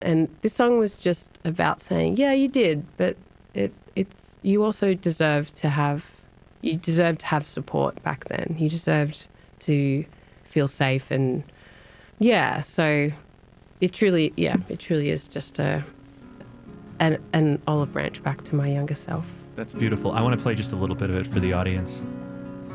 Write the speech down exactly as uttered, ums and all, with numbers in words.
And this song was just about saying, yeah, you did, but it it's you also deserved to have you deserved to have support back then. You deserved to feel safe, and yeah, so it truly yeah, it truly is just a an, an olive branch back to my younger self. That's beautiful. I want to play just a little bit of it for the audience.